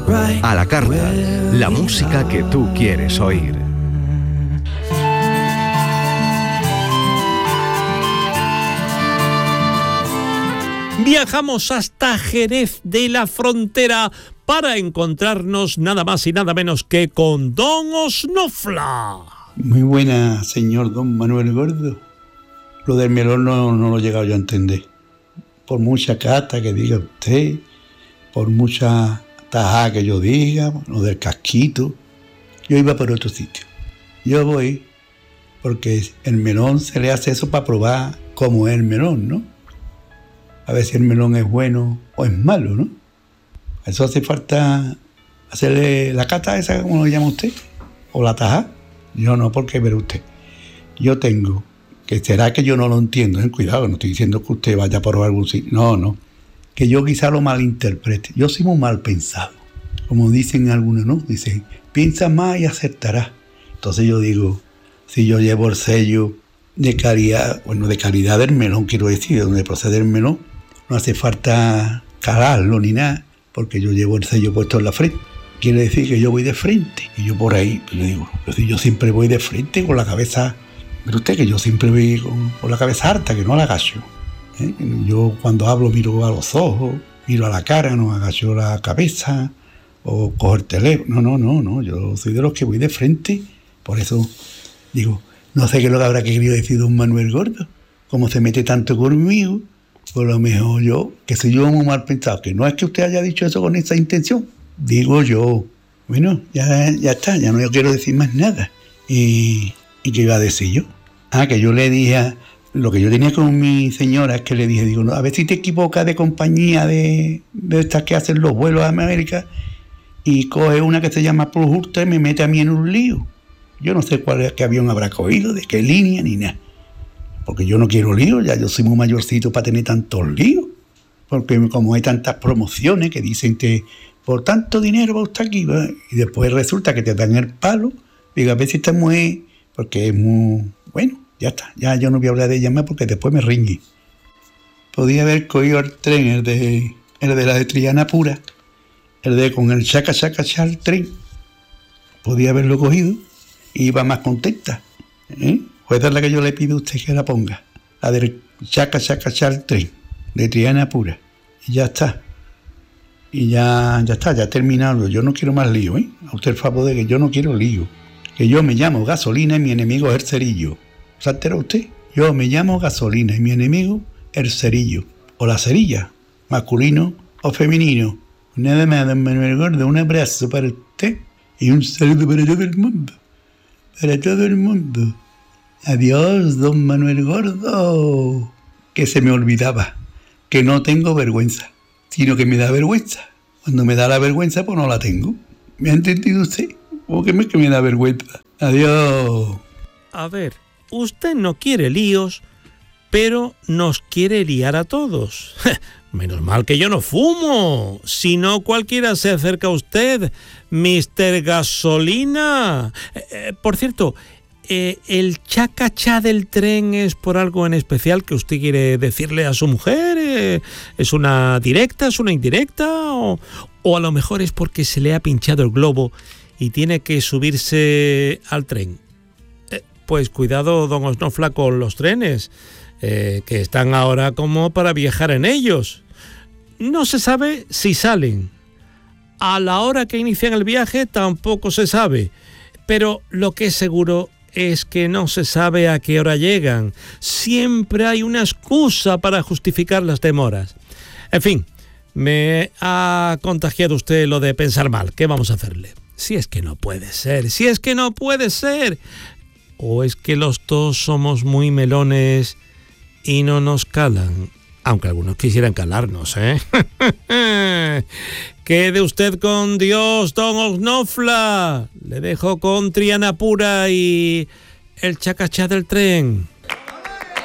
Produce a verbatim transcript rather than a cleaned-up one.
A la carta, la música que tú quieres oír. Viajamos hasta Jerez de la Frontera para encontrarnos nada más y nada menos que con Don Osnofla. Muy buena, señor Don Manuel Gordo. Lo del melón no, no lo he llegado yo a entender. Por mucha cata que diga usted, por mucha tajada que yo diga, lo del casquito, yo iba por otro sitio. Yo voy porque el melón se le hace eso para probar cómo es el melón, ¿no? A ver si el melón es bueno o es malo, ¿no? Eso hace falta hacerle la cata esa, ¿cómo lo llama usted? O la tajada. Yo no, porque verá usted. Yo tengo, que será que yo no lo entiendo, ¿eh? Cuidado, no estoy diciendo que usted vaya por algún sitio. No, no. Que yo quizá lo malinterprete. Yo soy muy mal pensado. Como dicen algunos, ¿no? Dicen, piensa más y acertarás. Entonces yo digo, si yo llevo el sello de calidad, bueno, de calidad del melón, quiero decir, de donde procede el melón, no hace falta calarlo ni nada, porque yo llevo el sello puesto en la frente. Quiere decir que yo voy de frente. Y yo por ahí, pues le digo, pero si yo siempre voy de frente con la cabeza, pero usted que yo siempre voy con, con la cabeza harta, que no la agacho. ¿Eh? Yo cuando hablo miro a los ojos, miro a la cara, no agacho la cabeza, o cojo el teléfono. No, no, no, no, yo soy de los que voy de frente. Por eso digo, no sé qué es lo que habrá querido decir don Manuel Gordo, como se mete tanto conmigo, por lo mejor yo, que soy yo muy mal pensado, que no es que usted haya dicho eso con esa intención, digo yo, bueno, ya, ya está, ya no yo quiero decir más nada. ¿Y, ¿Y qué iba a decir yo? Ah, que yo le dije, lo que yo tenía con mi señora es que le dije, digo, no, a ver si te equivocas de compañía de, de estas que hacen los vuelos a América y coge una que se llama Plus Ultra y me mete a mí en un lío. Yo no sé cuál es, qué avión habrá cogido, de qué línea, ni nada. Porque yo no quiero líos, ya yo soy muy mayorcito para tener tantos líos. Porque como hay tantas promociones que dicen que por tanto dinero va usted aquí, ¿va? Y después resulta que te dan el palo, digo, a ver si está muy... porque es muy... bueno, ya está, ya yo no voy a hablar de ella más porque después me riñe. Podía haber cogido el tren, el de, el de la de Triana Pura, el de con el chaca chaca cha el tren. Podía haberlo cogido y iba más contenta. ¿Eh? Pues es la que yo le pido a usted que la ponga, la del chaca chaca cha el tren, de Triana Pura. Y ya está. Y ya, ya está, ya he terminado. Yo no quiero más lío, ¿eh? A usted el favor de que yo no quiero lío. Que yo me llamo Gasolina y mi enemigo es el cerillo. ¿Se entera usted? Yo me llamo Gasolina y mi enemigo el cerillo. O la cerilla, masculino o femenino. Nada más, don Manuel Gordo, un abrazo para usted y un saludo para todo el mundo. Para todo el mundo. Adiós, don Manuel Gordo. Que se me olvidaba que no tengo vergüenza, sino que me da vergüenza. Cuando me da la vergüenza, pues no la tengo. ¿Me ha entendido usted? ¿O que me, que me da vergüenza? Adiós. A ver, usted no quiere líos, pero nos quiere liar a todos. Menos mal que yo no fumo, si no cualquiera se acerca a usted, mister Gasolina. Eh, eh, por cierto, eh, ¿el chacachá del tren es por algo en especial que usted quiere decirle a su mujer? Eh, ¿Es una directa, es una indirecta? O, o a lo mejor es porque se le ha pinchado el globo y tiene que subirse al tren. Eh, pues cuidado, don Osnofla, con los trenes, eh, que están ahora como para viajar en ellos. No se sabe si salen. A la hora que inician el viaje tampoco se sabe. Pero lo que es seguro es que no se sabe a qué hora llegan. Siempre hay una excusa para justificar las demoras. En fin, me ha contagiado usted lo de pensar mal. ¿Qué vamos a hacerle? Si es que no puede ser, si es que no puede ser. O es que los dos somos muy melones y no nos calan. Aunque algunos quisieran calarnos, ¿eh? Quede usted con Dios, don Osnofla. Le dejo con Triana Pura y el chacachá del tren.